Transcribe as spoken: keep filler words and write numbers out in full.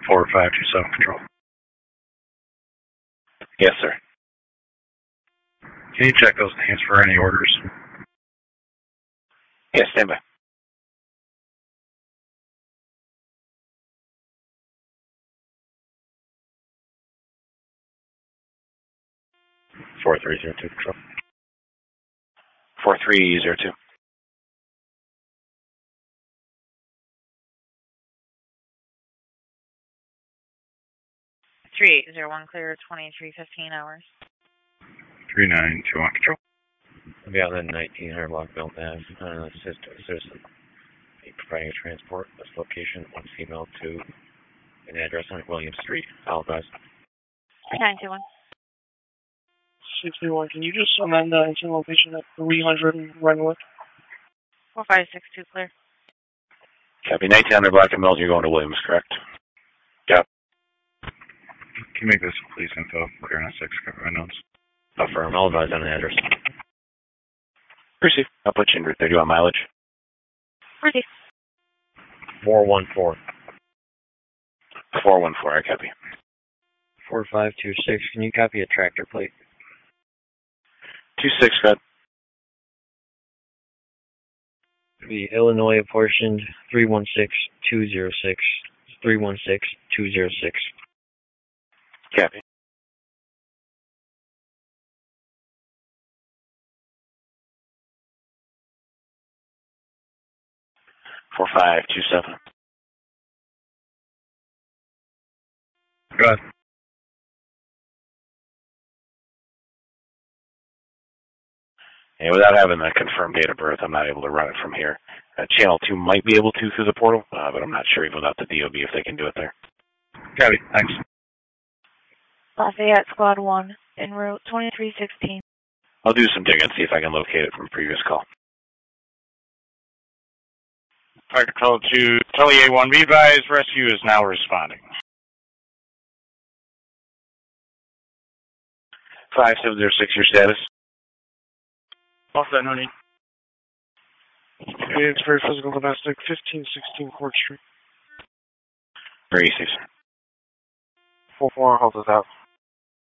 four five two seven Control. Yes, sir. Can you check those names for any orders? Yes, stand by. four three zero two Control. four three zero two. three eight zero one clear, twenty-three fifteen hours. three nine two one Control. I'll be out in nineteen hundred block Belt Ave. Uh, citizen. Providing a transport. This location, one female to an address on William Street. Alibis. nine two one. sixty-one. Can you just amend the engine location at three hundred Renwood? four five six two clear. Copy. nineteen hundred Black and Mills, you're going to Williams, correct? Yep. Can you make this police info clear on six unknowns? Affirm. Alibis on the address. Receive. I'll put you in route there. Do you want mileage? Receive. four one four. four one four, I copy. four five two six. Can you copy a tractor plate? two six, good. The Illinois apportioned three one six two zero six. three one six two zero six. Copy. four five two seven. Go ahead. And without having the confirmed date of birth, I'm not able to run it from here. Uh, Channel two might be able to through the portal, uh, but I'm not sure even without the D O B if they can do it there. Copy. Thanks. Lafayette Squad one, en route twenty-three sixteen. I'll do some digging, see if I can locate it from a previous call. Fire Control to Tully A one, be advised, rescue is now responding. five seven zero six, your status? Off that, honey. It's very physical domestic, fifteen sixteen Court Street. Very easy. four four, hold us out.